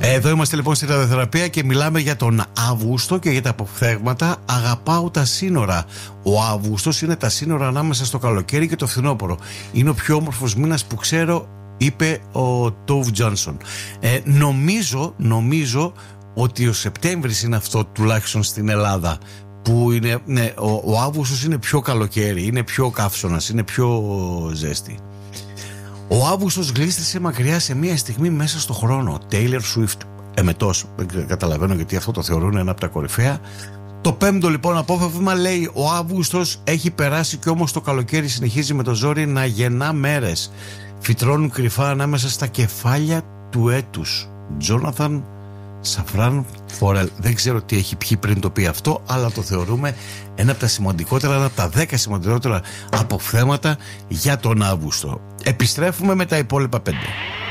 Εδώ είμαστε λοιπόν στη ραδιοθεραπεία και μιλάμε για τον Αύγουστο και για τα αποφθέγματα. Αγαπάω τα σύνορα. Ο Αύγουστος είναι τα σύνορα ανάμεσα στο καλοκαίρι και το φθινόπωρο. Είναι ο πιο όμορφος μήνας που ξέρω, είπε ο Τόβ Τζόνσον. Νομίζω ότι ο Σεπτέμβρης είναι αυτό, τουλάχιστον στην Ελλάδα, που είναι, ναι, ο Αύγουστος είναι πιο καλοκαίρι, είναι πιο καύσωνας, είναι πιο ζέστη. Ο Αύγουστος γλίστρισε μακριά σε μία στιγμή μέσα στο χρόνο. Taylor Swift, εμετός, δεν καταλαβαίνω γιατί αυτό το θεωρούν ένα από τα κορυφαία. Το πέμπτο λοιπόν απόφευγμα λέει: ο Αύγουστος έχει περάσει και όμως το καλοκαίρι συνεχίζει με το ζόρι να γεννά μέρες. Φυτρώνουν κρυφά ανάμεσα στα κεφάλια του έτους. Τζόναθαν Σαφράν Φορέλ. Δεν ξέρω τι έχει πιει πριν το πει αυτό, αλλά το θεωρούμε ένα από τα σημαντικότερα, ένα από τα 10 σημαντικότερα αποφθέματα για τον Αύγουστο. Επιστρέφουμε με τα υπόλοιπα 5.